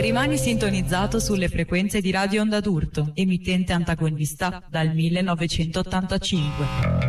Rimani sintonizzato sulle frequenze di Radio Onda d'Urto, emittente antagonista dal 1985.